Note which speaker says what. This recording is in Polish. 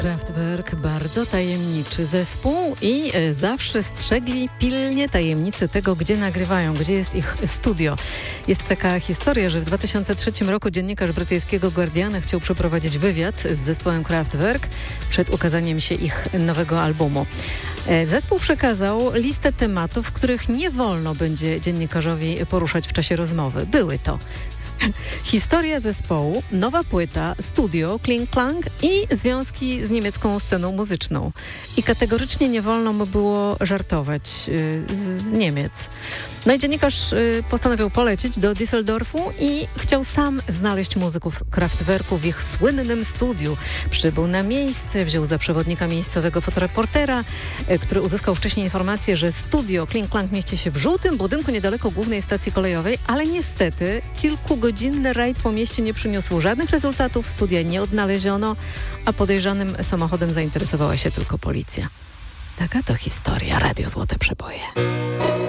Speaker 1: Kraftwerk, bardzo tajemniczy zespół i zawsze strzegli pilnie tajemnicy tego, gdzie nagrywają, gdzie jest ich studio. Jest taka historia, że w 2003 roku dziennikarz brytyjskiego Guardiana chciał przeprowadzić wywiad z zespołem Kraftwerk przed ukazaniem się ich nowego albumu. Zespół przekazał listę tematów, których nie wolno będzie dziennikarzowi poruszać w czasie rozmowy. Były to historia zespołu, nowa płyta, studio, Kling Klang i związki z niemiecką sceną muzyczną. I kategorycznie nie wolno mu było żartować z Niemiec. No i dziennikarz postanowił polecieć do Düsseldorfu i chciał sam znaleźć muzyków Kraftwerku w ich słynnym studiu. Przybył na miejsce, wziął za przewodnika miejscowego fotoreportera, który uzyskał wcześniej informację, że studio Kling Klang mieści się w żółtym budynku niedaleko głównej stacji kolejowej, ale niestety kilkugodzinny rajd po mieście nie przyniósł żadnych rezultatów, studia nie odnaleziono, a podejrzanym samochodem zainteresowała się tylko policja. Taka to historia. Radio Złote Przeboje.